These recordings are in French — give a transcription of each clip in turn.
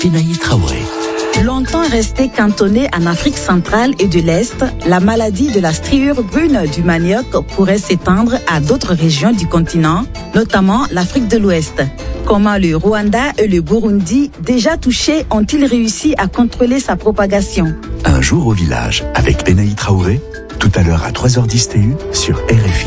Pénaï Traoré. Longtemps restée cantonnée en Afrique centrale et de l'Est, la maladie de la striure brune du manioc pourrait s'étendre à d'autres régions du continent, notamment l'Afrique de l'Ouest. Comment le Rwanda et le Burundi, déjà touchés, ont-ils réussi à contrôler sa propagation? Un jour au village avec Pénaï Traoré, tout à l'heure à 3h10 TU sur RFI.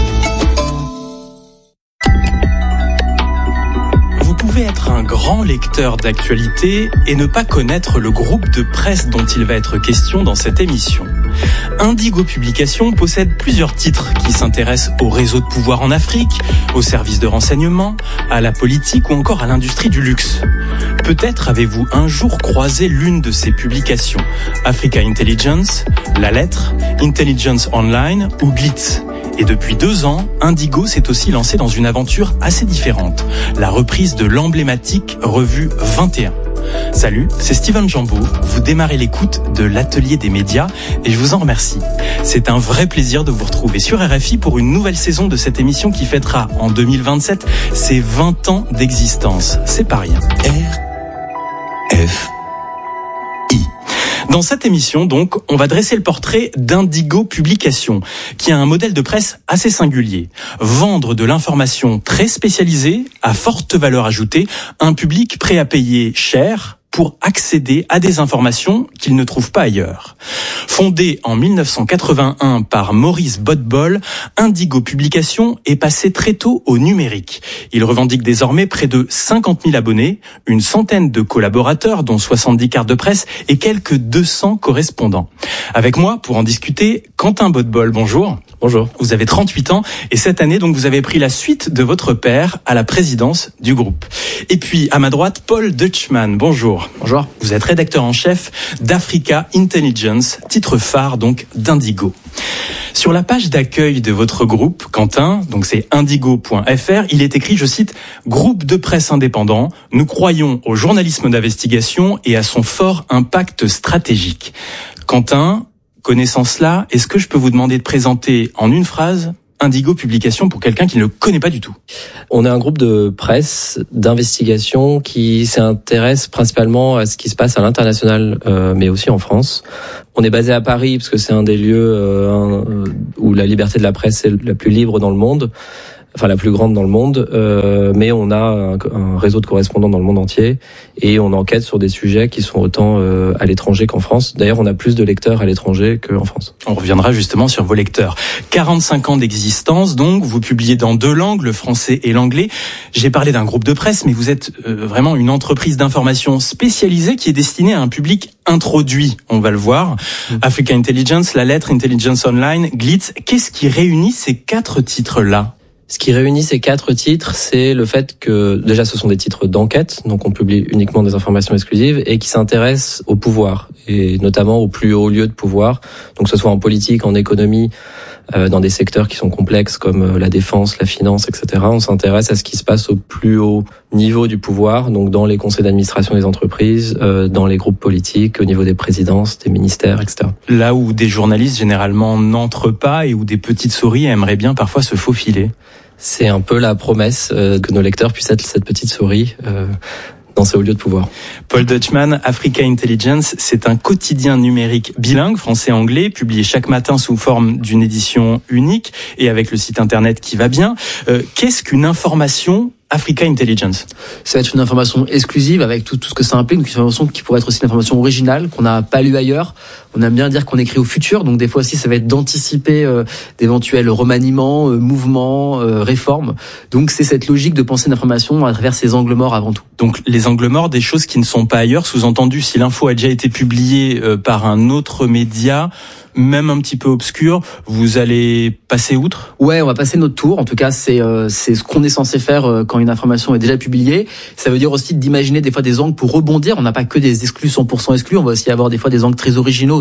Vous pouvez être un grand lecteur d'actualité et ne pas connaître le groupe de presse dont il va être question dans cette émission. Indigo Publications possède plusieurs titres qui s'intéressent au réseau de pouvoir en Afrique, aux services de renseignement, à la politique ou encore à l'industrie du luxe. Peut-être avez-vous un jour croisé l'une de ces publications, Africa Intelligence, La Lettre, Intelligence Online ou Glitz. Et depuis 2 ans, Indigo s'est aussi lancé dans une aventure assez différente, la reprise de l'emblématique revue 21. Salut, c'est Steven Jambeau, vous démarrez l'écoute de l'Atelier des médias et je vous en remercie. C'est un vrai plaisir de vous retrouver sur RFI pour une nouvelle saison de cette émission qui fêtera en 2027 ses 20 ans d'existence. C'est pas rien. RFI. Dans cette émission, donc, on va dresser le portrait d'Indigo Publications, qui a un modèle de presse assez singulier. Vendre de l'information très spécialisée, à forte valeur ajoutée, un public prêt à payer cher pour accéder à des informations qu'il ne trouve pas ailleurs. Fondé en 1981 par Maurice Botbol, Indigo Publications est passé très tôt au numérique. Il revendique désormais près de 50 000 abonnés, une centaine de collaborateurs, dont 70 cartes de presse et quelques 200 correspondants. Avec moi, pour en discuter, Quentin Botbol, bonjour. Bonjour. Vous avez 38 ans et cette année, donc, vous avez pris la suite de votre père à la présidence du groupe. Et puis, à ma droite, Paul Dutchman, bonjour. Bonjour. Vous êtes rédacteur en chef d'Africa Intelligence, titre phare donc d'Indigo. Sur la page d'accueil de votre groupe, Quentin, donc c'est indigo.fr, il est écrit, je cite, « Groupe de presse indépendant, nous croyons au journalisme d'investigation et à son fort impact stratégique ». Quentin, connaissant cela, est-ce que je peux vous demander de présenter en une phrase Indigo Publications pour quelqu'un qui ne le connaît pas du tout? On est un groupe de presse, d'investigation qui s'intéresse principalement à ce qui se passe à l'international, mais aussi en France. On est basé à Paris parce que c'est un des lieux où la liberté de la presse est la plus libre dans le monde. Enfin la plus grande dans le monde, mais on a un réseau de correspondants dans le monde entier et on enquête sur des sujets qui sont autant à l'étranger qu'en France. D'ailleurs, on a plus de lecteurs à l'étranger qu'en France. On reviendra justement sur vos lecteurs. 45 ans d'existence, donc, vous publiez dans 2 langues, le français et l'anglais. J'ai parlé d'un groupe de presse, mais vous êtes vraiment une entreprise d'information spécialisée qui est destinée à un public introduit, on va le voir. Africa Intelligence, La Lettre, Intelligence Online, Glitz. Qu'est-ce qui réunit ces 4 titres-là? Ce qui réunit ces 4 titres, c'est le fait que, déjà, ce sont des titres d'enquête, donc on publie uniquement des informations exclusives, et qui s'intéressent au pouvoir, et notamment aux plus hauts lieux de pouvoir, donc que ce soit en politique, en économie, dans des secteurs qui sont complexes comme la défense, la finance, etc. On s'intéresse à ce qui se passe au plus haut niveau du pouvoir, donc dans les conseils d'administration des entreprises, dans les groupes politiques, au niveau des présidences, des ministères, etc. Là où des journalistes généralement n'entrent pas et où des petites souris aimeraient bien parfois se faufiler. C'est un peu la promesse que nos lecteurs puissent être cette petite souris dans ces hauts lieux de pouvoir. Paul Dutchman, Africa Intelligence, c'est un quotidien numérique bilingue, français-anglais, publié chaque matin sous forme d'une édition unique et avec le site internet qui va bien. Qu'est-ce qu'une information Africa Intelligence? Ça va être une information exclusive avec tout ce que ça implique, donc une information qui pourrait être aussi une information originale qu'on n'a pas lue ailleurs. On aime bien dire qu'on écrit au futur, donc des fois aussi ça va être d'anticiper d'éventuels remaniements, mouvements, réformes. Donc c'est cette logique de penser l'information à travers ces angles morts avant tout. Donc les angles morts, des choses qui ne sont pas ailleurs, sous-entendu si l'info a déjà été publiée par un autre média, même un petit peu obscur, vous allez passer outre? Ouais, on va passer notre tour. En tout cas, c'est ce qu'on est censé faire quand une information est déjà publiée. Ça veut dire aussi d'imaginer des fois des angles pour rebondir. On n'a pas que des exclus 100% exclus. On va aussi avoir des fois des angles très originaux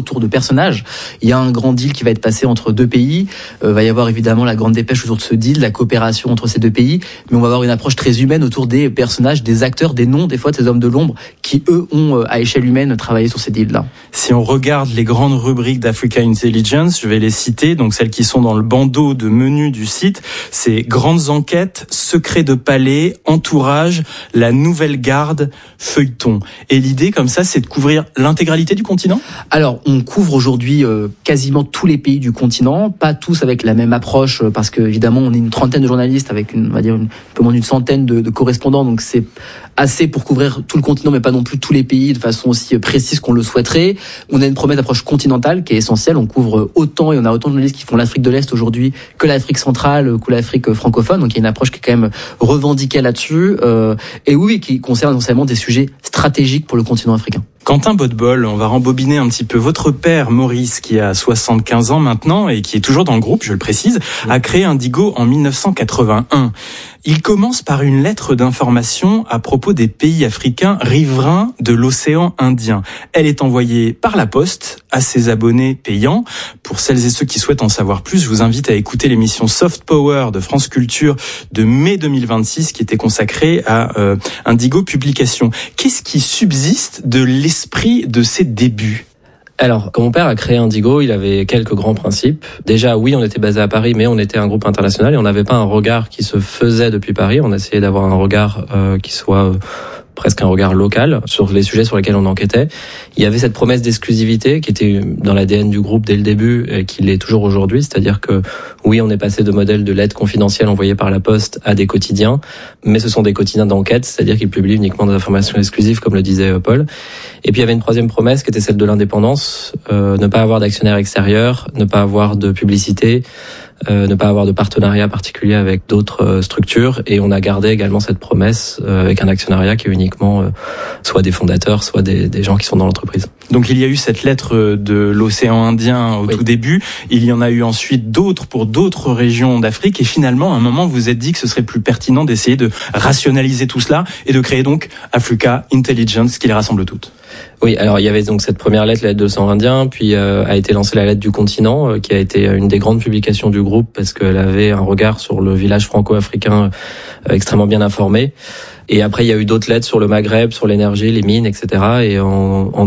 autour de personnages. Il y a un grand deal qui va être passé entre deux pays. Va y avoir évidemment la grande dépêche autour de ce deal, la coopération entre ces deux pays. Mais on va avoir une approche très humaine autour des personnages, des acteurs, des noms, des fois de ces hommes de l'ombre qui, eux, ont à échelle humaine travaillé sur ces deals-là. Si on regarde les grandes rubriques d'Africa Intelligence, je vais les citer, donc celles qui sont dans le bandeau de menu du site, c'est grandes enquêtes, secrets de palais, entourage, la nouvelle garde, feuilleton. Et l'idée, comme ça, c'est de couvrir l'intégralité du continent ? Alors, on couvre aujourd'hui quasiment tous les pays du continent, pas tous avec la même approche, parce que évidemment, on est une trentaine de journalistes avec on va dire un peu moins d'une centaine de correspondants, donc c'est assez pour couvrir tout le continent, mais pas non plus tous les pays de façon aussi précise qu'on le souhaiterait. On a une promesse d'approche continentale qui est essentielle. On couvre autant, et on a autant de journalistes qui font l'Afrique de l'Est aujourd'hui que l'Afrique centrale, que l'Afrique francophone. Donc il y a une approche qui est quand même revendiquée là-dessus. Et oui, qui concerne essentiellement des sujets stratégiques pour le continent africain. Quentin Bodbol, on va rembobiner un petit peu. Votre père, Maurice, qui a 75 ans maintenant et qui est toujours dans le groupe, je le précise, a créé Indigo en 1981. Il commence par une lettre d'information à propos des pays africains riverains de l'océan Indien. Elle est envoyée par la poste à ses abonnés payants. Pour celles et ceux qui souhaitent en savoir plus, je vous invite à écouter l'émission Soft Power de France Culture de mai 2026 qui était consacrée à Indigo Publications. Qu'est-ce qui subsiste de l'esprit de ses débuts ? Alors, quand mon père a créé Indigo, il avait quelques grands principes. Déjà, oui, on était basé à Paris, mais on était un groupe international et on n'avait pas un regard qui se faisait depuis Paris. On essayait d'avoir un regard qui soit presque un regard local sur les sujets sur lesquels on enquêtait. Il y avait cette promesse d'exclusivité qui était dans l'ADN du groupe dès le début et qui l'est toujours aujourd'hui, c'est-à-dire que oui, on est passé de modèles de lettres confidentielles envoyées par la poste à des quotidiens, mais ce sont des quotidiens d'enquête, c'est-à-dire qu'ils publient uniquement des informations exclusives, comme le disait Paul. Et puis il y avait une troisième promesse qui était celle de l'indépendance, ne pas avoir d'actionnaire extérieur, ne pas avoir de publicité, ne pas avoir de partenariat particulier avec d'autres structures, et on a gardé également cette promesse avec un actionnariat qui est uniquement soit des fondateurs, soit des gens qui sont dans l'entreprise. Donc il y a eu cette lettre de l'océan Indien au tout début, il y en a eu ensuite d'autres pour d'autres régions d'Afrique, et finalement à un moment vous vous êtes dit que ce serait plus pertinent d'essayer de rationaliser tout cela et de créer donc Africa Intelligence qui les rassemble toutes. Oui, alors il y avait donc cette première lettre, la lettre de l'océan Indien, puis a été lancée la lettre du continent, qui a été une des grandes publications du groupe parce qu'elle avait un regard sur le village franco-africain extrêmement bien informé. Et après, il y a eu d'autres lettres sur le Maghreb, sur l'énergie, les mines, etc. Et en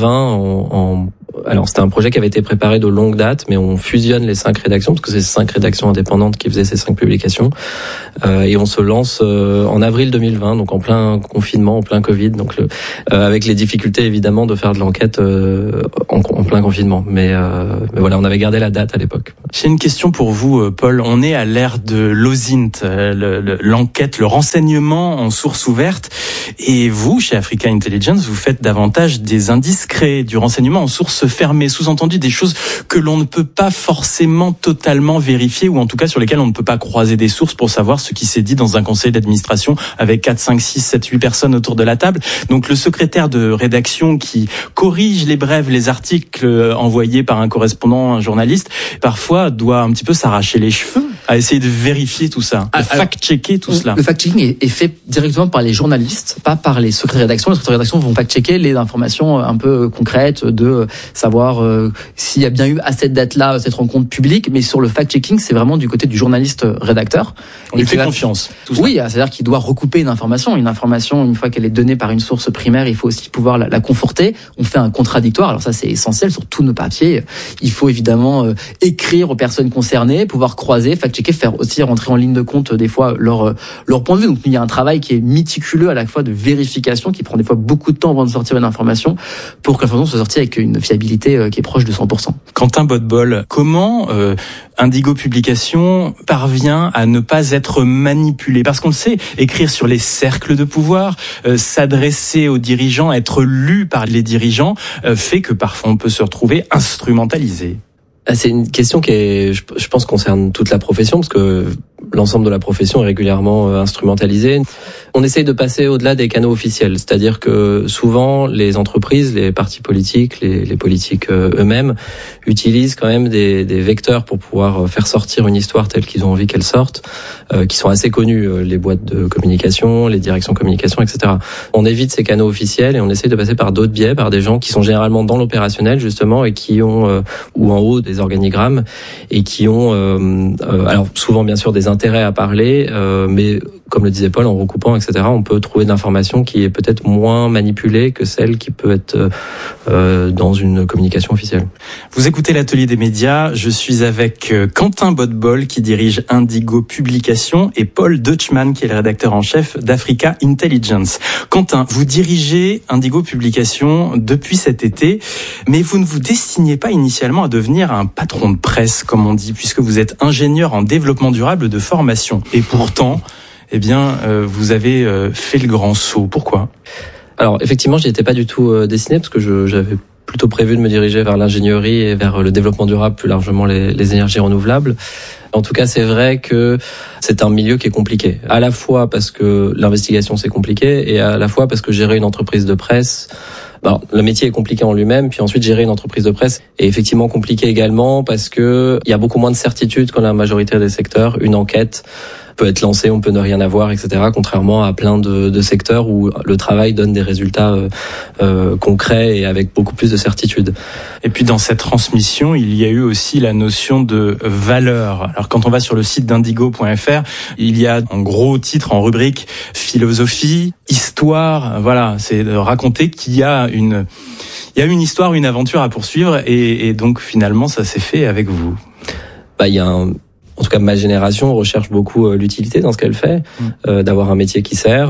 2020, alors c'était un projet qui avait été préparé de longue date, mais on fusionne les 5 rédactions, parce que c'est 5 rédactions indépendantes qui faisaient ces 5 publications. Et on se lance en avril 2020, donc en plein confinement, en plein Covid, donc avec les difficultés évidemment de faire de l'enquête en plein confinement. Mais voilà, on avait gardé la date à l'époque. J'ai une question pour vous, Paul. On est à l'ère de l'OSINT, l'enquête, le renseignement en source ouverte. Et vous, chez Africa Intelligence, vous faites davantage des indiscrets, du renseignement en source fermée, sous-entendu des choses que l'on ne peut pas forcément totalement vérifier, ou en tout cas sur lesquelles on ne peut pas croiser des sources pour savoir ce qui s'est dit dans un conseil d'administration avec 4, 5, 6, 7, 8 personnes autour de la table. Donc le secrétaire de rédaction qui corrige les brèves, les articles envoyés par un correspondant, un journaliste, parfois doit un petit peu s'arracher les cheveux à essayer de vérifier tout ça, de fact-checker tout cela. Le fact-checking est fait directement par les journalistes, pas par les secrétaires de rédaction. Les secrétaires de rédaction vont fact-checker les informations un peu concrètes de savoir s'il y a bien eu à cette date-là cette rencontre publique, mais sur le fact-checking, c'est vraiment du côté du journaliste rédacteur. On lui fait confiance. Oui, c'est-à-dire qu'il doit recouper une information, une fois qu'elle est donnée par une source primaire, il faut aussi pouvoir la conforter. On fait un contradictoire, alors ça c'est essentiel sur tous nos papiers. Il faut évidemment écrire aux personnes concernées, pouvoir croiser, fact-checker, faire aussi rentrer en ligne de compte des fois leur point de vue. Donc il y a un travail qui est méticuleux à la fois de vérification, qui prend des fois beaucoup de temps avant de sortir une information, pour que l'information soit sortie avec une fiabilité qui est proche de 100%. Quentin Bodbol, comment Indigo Publications parvient à ne pas être manipulé? Parce qu'on le sait, écrire sur les cercles de pouvoir, s'adresser aux dirigeants, être lu par les dirigeants, fait que parfois on peut se retrouver instrumentalisé. C'est une question qui je pense concerne toute la profession, parce que l'ensemble de la profession est régulièrement instrumentalisé. On essaye de passer au-delà des canaux officiels, c'est-à-dire que souvent les entreprises, les partis politiques, les politiques eux-mêmes utilisent quand même des vecteurs pour pouvoir faire sortir une histoire telle qu'ils ont envie qu'elle sorte, qui sont assez connus, les boîtes de communication, les directions communication, etc. On évite ces canaux officiels et on essaye de passer par d'autres biais, par des gens qui sont généralement dans l'opérationnel justement et qui ont ou en haut des organigrammes et qui ont alors souvent bien sûr des intérêts à parler, mais comme le disait Paul, en recoupant, etc., on peut trouver de l'information qui est peut-être moins manipulée que celle qui peut être dans une communication officielle. Vous écoutez l'Atelier des médias, je suis avec Quentin Bodbol qui dirige Indigo Publications et Paul Deutschmann qui est le rédacteur en chef d'Africa Intelligence. Quentin, vous dirigez Indigo Publications depuis cet été, mais vous ne vous destiniez pas initialement à devenir un patron de presse, comme on dit, puisque vous êtes ingénieur en développement durable de formation. Et pourtant, vous avez fait le grand saut. Pourquoi ? Alors, effectivement, j'y étais pas du tout destiné parce que j'avais plutôt prévu de me diriger vers l'ingénierie et vers le développement durable, plus largement les énergies renouvelables. En tout cas, c'est vrai que c'est un milieu qui est compliqué. À la fois parce que l'investigation, c'est compliqué et à la fois parce que gérer une entreprise de presse, le métier est compliqué en lui-même, puis ensuite gérer une entreprise de presse est effectivement compliqué également parce que il y a beaucoup moins de certitudes qu'en la majorité des secteurs. Une enquête peut être lancée, on peut ne rien avoir, etc. Contrairement à plein de secteurs où le travail donne des résultats concrets et avec beaucoup plus de certitude. Et puis dans cette transmission, il y a eu aussi la notion de valeur. Alors quand on va sur le site d'indigo.fr, il y a en gros titre, en rubrique, philosophie, histoire. Voilà, c'est de raconter qu'il y a une histoire, une aventure à poursuivre et donc finalement ça s'est fait avec vous. En tout cas, ma génération recherche beaucoup l'utilité dans ce qu'elle fait, d'avoir un métier qui sert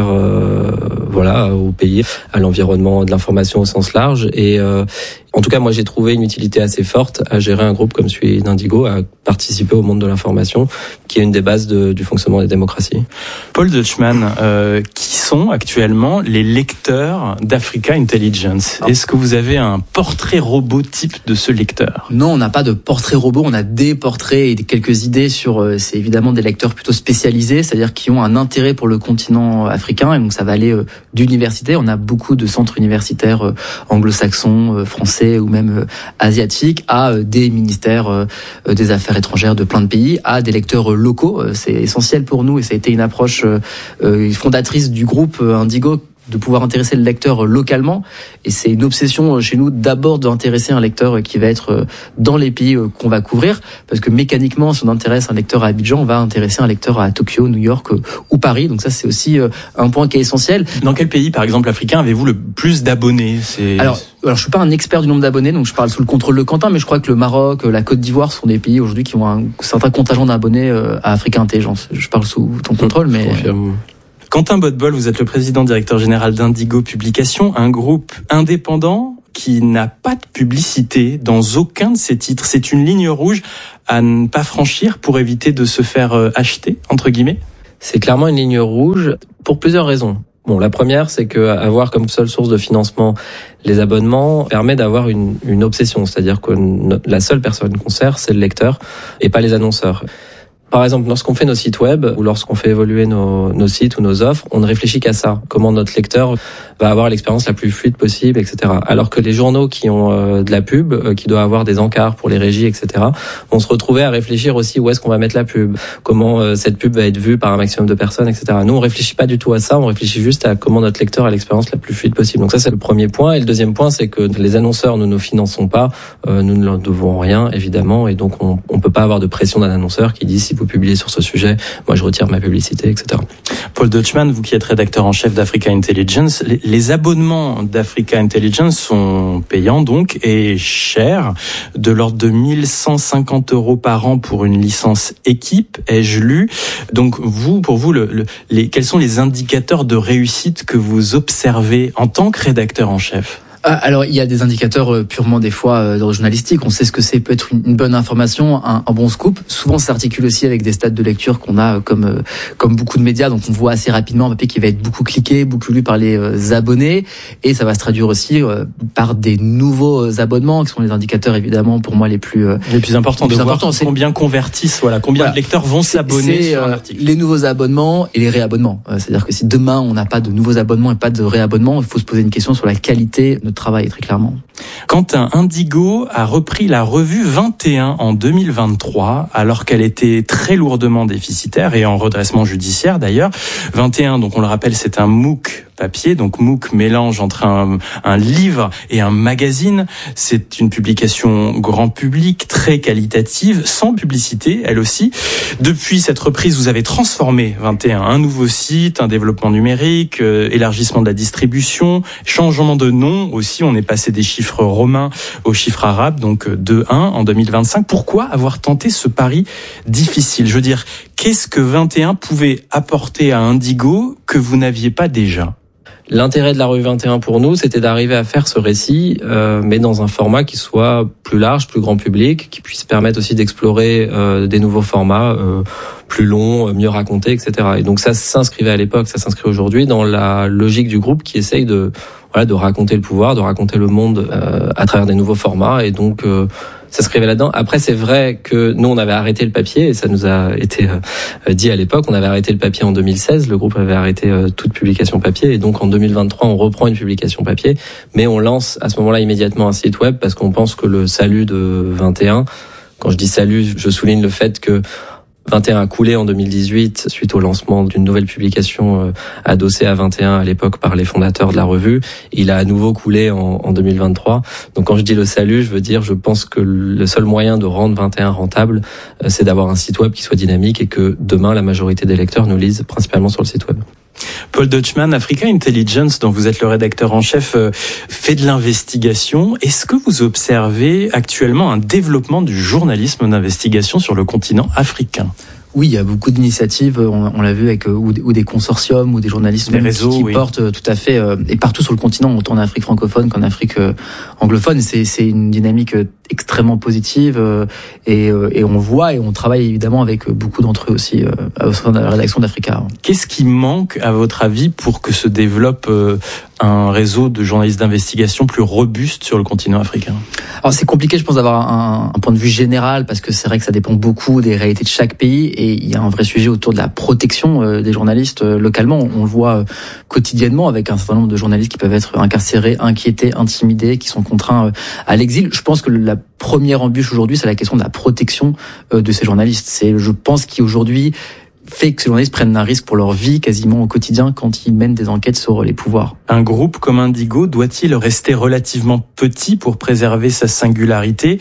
au pays, à l'environnement, de l'information au sens large. Et en tout cas, moi, j'ai trouvé une utilité assez forte à gérer un groupe comme celui d'Indigo, à participer au monde de l'information, qui est une des bases du fonctionnement des démocraties. Paul Deutschmann, qui sont actuellement les lecteurs d'Africa Intelligence ? Est-ce que vous avez un portrait robot type de ce lecteur ? Non, on n'a pas de portrait robot, on a des portraits et quelques idées sur, c'est évidemment des lecteurs plutôt spécialisés, c'est-à-dire qui ont un intérêt pour le continent africain, et donc ça va aller d'université. On a beaucoup de centres universitaires anglo-saxons, français ou même asiatiques, à des ministères des Affaires étrangères de plein de pays, à des lecteurs locaux. C'est essentiel pour nous et ça a été une approche fondatrice du groupe Indigo, de pouvoir intéresser le lecteur localement. Et c'est une obsession chez nous d'abord d'intéresser un lecteur qui va être dans les pays qu'on va couvrir. Parce que mécaniquement, si on intéresse un lecteur à Abidjan, on va intéresser un lecteur à Tokyo, New York ou Paris. Donc ça, c'est aussi un point qui est essentiel. Dans quel pays, par exemple, africain, avez-vous le plus d'abonnés ? Alors, je suis pas un expert du nombre d'abonnés, donc je parle sous le contrôle de Quentin, mais je crois que le Maroc, la Côte d'Ivoire sont des pays aujourd'hui qui ont un certain contingent d'abonnés à Africa Intelligence. Je parle sous ton contrôle, mais... Quentin Bodbol, vous êtes le président directeur général d'Indigo Publications, un groupe indépendant qui n'a pas de publicité dans aucun de ses titres. C'est une ligne rouge à ne pas franchir pour éviter de se faire acheter, entre guillemets ? C'est clairement une ligne rouge pour plusieurs raisons. Bon, la première, c'est que avoir comme seule source de financement les abonnements permet d'avoir une obsession, c'est-à-dire que la seule personne qu'on sert, c'est le lecteur et pas les annonceurs. Par exemple, lorsqu'on fait nos sites web ou lorsqu'on fait évoluer nos sites ou nos offres, on ne réfléchit qu'à ça. Comment notre lecteur va avoir l'expérience la plus fluide possible, etc. Alors que les journaux qui ont de la pub, qui doivent avoir des encarts pour les régies, etc., vont se retrouver à réfléchir aussi où est-ce qu'on va mettre la pub, comment cette pub va être vue par un maximum de personnes, etc. Nous, on réfléchit pas du tout à ça, on réfléchit juste à comment notre lecteur a l'expérience la plus fluide possible. Donc ça, c'est le premier point. Et le deuxième point, c'est que les annonceurs ne nous finançons pas, nous ne leur devons rien, évidemment, et donc on peut pas avoir de pression d'un annonceur qui dit si vous publiez sur ce sujet, moi je retire ma publicité, etc. Paul Deutschmann, vous qui êtes rédacteur en chef d'Africa Intelligence, les abonnements d'Africa Intelligence sont payants donc et chers, de l'ordre de 1150 € par an pour une licence équipe, ai-je lu. Donc pour vous, quels sont les indicateurs de réussite que vous observez en tant que rédacteur en chef ? Alors, il y a des indicateurs purement des fois d'ordre journalistique. On sait ce que c'est, peut être une bonne information, un bon scoop. Souvent, ça s'articule aussi avec des stats de lecture qu'on a comme beaucoup de médias. Donc, on voit assez rapidement un papier qui va être beaucoup cliqué, beaucoup lu par les abonnés. Et ça va se traduire aussi par des nouveaux abonnements, qui sont les indicateurs, évidemment, pour moi, les plus importants de voir combien convertissent, combien de lecteurs vont s'abonner sur un article. Les nouveaux abonnements et les réabonnements. C'est-à-dire que si demain, on n'a pas de nouveaux abonnements et pas de réabonnements, il faut se poser une question sur la qualité de travail, très clairement. Quentin, Indigo a repris la revue 21 en 2023, alors qu'elle était très lourdement déficitaire et en redressement judiciaire d'ailleurs. 21, donc on le rappelle, c'est un MOOC papier, donc MOOC mélange entre un livre et un magazine. C'est une publication grand public, très qualitative, sans publicité, elle aussi. Depuis cette reprise, vous avez transformé 21, un nouveau site, un développement numérique, élargissement de la distribution, changement de nom aussi, on est passé des chiffres romains aux chiffres arabes, donc 2-1 en 2025. Pourquoi avoir tenté ce pari difficile ? Je veux dire, qu'est-ce que 21 pouvait apporter à Indigo que vous n'aviez pas déjà ? L'intérêt de la revue 21 pour nous, c'était d'arriver à faire ce récit, mais dans un format qui soit plus large, plus grand public, qui puisse permettre aussi d'explorer des nouveaux formats plus longs, mieux racontés, etc. Et donc ça s'inscrivait à l'époque, ça s'inscrit aujourd'hui dans la logique du groupe qui essaye de raconter le pouvoir, de raconter le monde à travers des nouveaux formats. Et donc ça s'inscrivait là-dedans. Après, c'est vrai que nous, on avait arrêté le papier, et ça nous a été dit à l'époque. On avait arrêté le papier en 2016. Le groupe avait arrêté toute publication papier. Et donc, en 2023, on reprend une publication papier. Mais on lance à ce moment-là immédiatement un site web parce qu'on pense que le salut de 21, quand je dis salut, je souligne le fait que 21 a coulé en 2018 suite au lancement d'une nouvelle publication adossée à 21 à l'époque par les fondateurs de la revue. Il a à nouveau coulé en 2023. Donc quand je dis le salut, je veux dire, je pense que le seul moyen de rendre 21 rentable, c'est d'avoir un site web qui soit dynamique et que demain la majorité des lecteurs nous lisent principalement sur le site web. Paul Deutschmann, Africa Intelligence, dont vous êtes le rédacteur en chef, fait de l'investigation. Est-ce que vous observez actuellement un développement du journalisme d'investigation sur le continent africain ? Oui, il y a beaucoup d'initiatives, on l'a vu avec ou des consortiums ou des journalistes qui portent tout à fait, et partout sur le continent, autant en Afrique francophone qu'en Afrique anglophone. C'est une dynamique extrêmement positive et on voit et on travaille évidemment avec beaucoup d'entre eux aussi au sein de la rédaction d'Africa. Qu'est-ce qui manque à votre avis pour que se développe un réseau de journalistes d'investigation plus robuste sur le continent africain ? Alors c'est compliqué, je pense, d'avoir un point de vue général parce que c'est vrai que ça dépend beaucoup des réalités de chaque pays et il y a un vrai sujet autour de la protection des journalistes localement. On le voit quotidiennement avec un certain nombre de journalistes qui peuvent être incarcérés, inquiétés, intimidés, qui sont contraints à l'exil. Je pense que la première embûche aujourd'hui, c'est la question de la protection de ces journalistes. C'est, je pense, qu'aujourd'hui fait que ces journalistes prennent un risque pour leur vie quasiment au quotidien quand ils mènent des enquêtes sur les pouvoirs. Un groupe comme Indigo doit-il rester relativement petit pour préserver sa singularité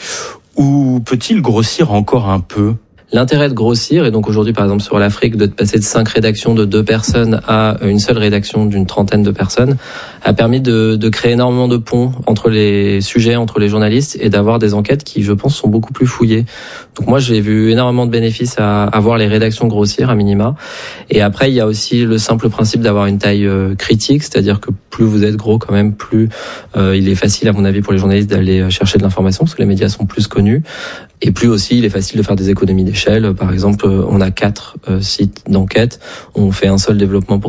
ou peut-il grossir encore un peu ? L'intérêt de grossir, et donc aujourd'hui par exemple sur l'Afrique, de passer de 5 rédactions de 2 personnes à une seule rédaction d'une 30aine de personnes, a permis de créer énormément de ponts entre les sujets, entre les journalistes, et d'avoir des enquêtes qui, je pense, sont beaucoup plus fouillées. Donc moi j'ai vu énormément de bénéfices à voir les rédactions grossir à minima. Et après il y a aussi le simple principe d'avoir une taille critique, c'est-à-dire que plus vous êtes gros quand même, plus il est facile à mon avis pour les journalistes d'aller chercher de l'information, parce que les médias sont plus connus. Et plus aussi, il est facile de faire des économies d'échelle. Par exemple, on a 4 sites d'enquête. On fait un seul développement pour